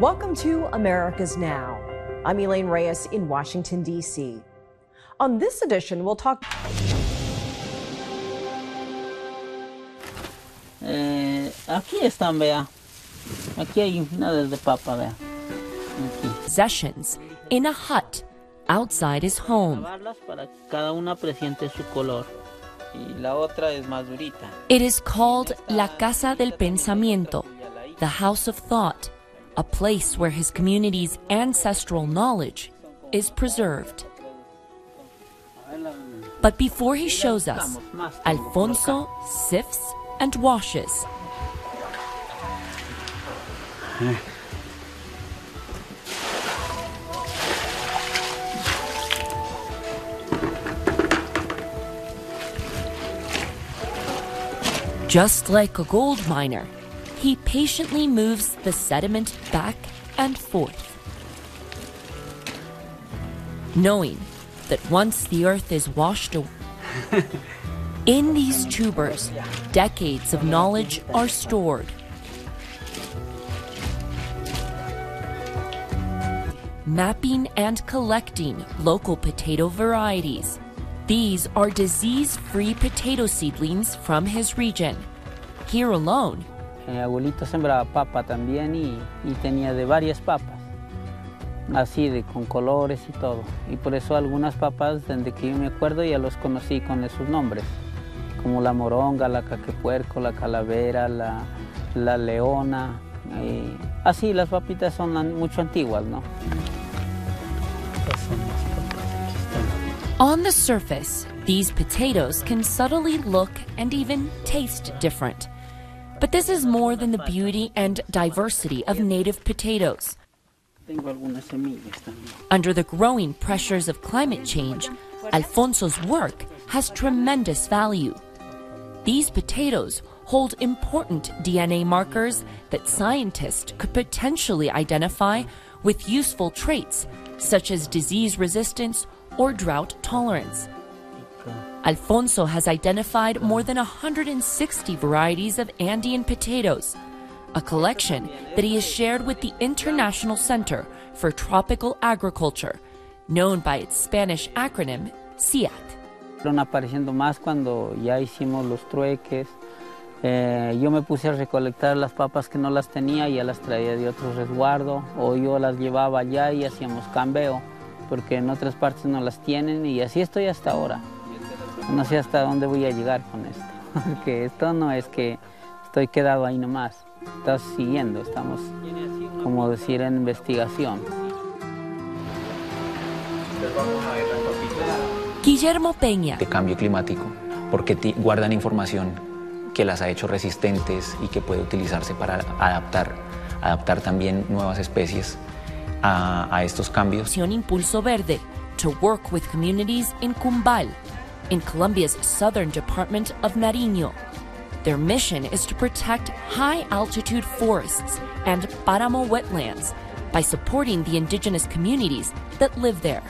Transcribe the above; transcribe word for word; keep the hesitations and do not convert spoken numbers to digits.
Welcome to America's Now. I'm Elaine Reyes in Washington, D C. On this edition, we'll talk... Eh, aquí están, vea. Aquí hay una de papa, vea. Aquí. Possessions in a hut outside his home. Lavarlas para que cada una presiente su color. Y la otra es más durita. It is called La Casa del Pensamiento, the House of Thought, a place where his community's ancestral knowledge is preserved. But before he shows us, Alfonso sifts and washes. Just like a gold miner, he patiently moves the sediment back and forth, knowing that once the earth is washed away, in these tubers, decades of knowledge are stored. Mapping and collecting local potato varieties. These are disease-free potato seedlings from his region. Here alone, Mi abuelito sembraba papa también y, y tenía de varias papas, así de con colores y todo. Y por eso algunas papas, desde que yo me acuerdo, ya los conocí con esos nombres, como la moronga, la caquepuerco, la calavera, la, la leona. Y así, las papitas son mucho antiguas, ¿no? On the surface, these potatoes can subtly look and even taste different. But this is more than the beauty and diversity of native potatoes. Under the growing pressures of climate change, Alfonso's work has tremendous value. These potatoes hold important D N A markers that scientists could potentially identify with useful traits such as disease resistance or drought tolerance. Alfonso has identified more than one hundred sixty varieties of Andean potatoes, a collection that he has shared with the International Center for Tropical Agriculture, known by its Spanish acronym, C I A T. Fueron apareciendo más cuando ya hicimos los trueques. Eh, yo me puse a recolectar las papas que no las tenía y ya las traía de otro resguardo, o yo las llevaba allá y hacíamos cambio, porque en otras partes no las tienen, y así estoy hasta ahora. No sé hasta dónde voy a llegar con esto, porque esto no es que estoy quedado ahí nomás, estás siguiendo, estamos, como decir, en investigación. Guillermo Peña. De cambio climático, porque guardan información que las ha hecho resistentes y que puede utilizarse para adaptar, adaptar también nuevas especies a, a estos cambios. Impulso Verde, to work with communities in Cumbal, in Colombia's southern department of Nariño. Their mission is to protect high-altitude forests and páramo wetlands by supporting the indigenous communities that live there.